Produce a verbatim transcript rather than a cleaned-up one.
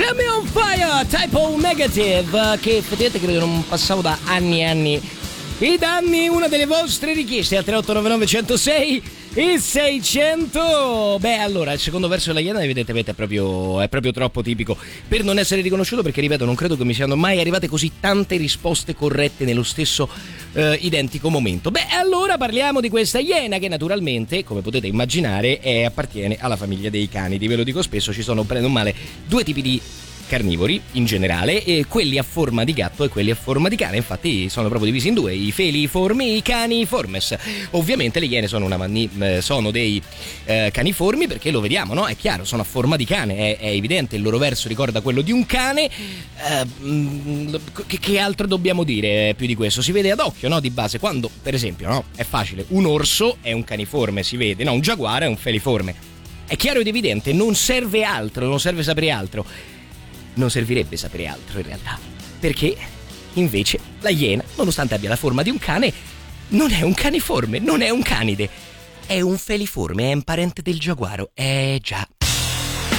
Set Me On Fire, Typo Negative, che effettivamente credo non passavo da anni e anni. I danni, una delle vostre richieste al tre otto nove nove uno zero sei e seicento. Beh, allora, il secondo verso della Iena evidentemente è proprio, è proprio troppo tipico per non essere riconosciuto, perché ripeto, non credo che mi siano mai arrivate così tante risposte corrette nello stesso eh, identico momento. Beh, allora parliamo di questa iena che naturalmente, come potete immaginare, è, appartiene alla famiglia dei canidi. Ve lo dico spesso, ci sono, bene o male, due tipi di carnivori in generale, e quelli a forma di gatto e quelli a forma di cane. Infatti sono proprio divisi in due: i feliformi e i caniformes. Ovviamente le iene sono, una mani- sono dei eh, caniformi, perché lo vediamo, no? È chiaro, sono a forma di cane, è, è evidente, il loro verso ricorda quello di un cane. eh, mh, che, che altro dobbiamo dire più di questo? Si vede ad occhio, no? Di base, quando per esempio, no? È facile, un orso è un caniforme, si vede, no? Un giaguaro è un feliforme. È chiaro ed evidente, non serve altro, non serve sapere altro. Non servirebbe sapere altro in realtà, perché invece la iena, nonostante abbia la forma di un cane, non è un caniforme, non è un canide, è un feliforme, è un parente del giaguaro. Eh già,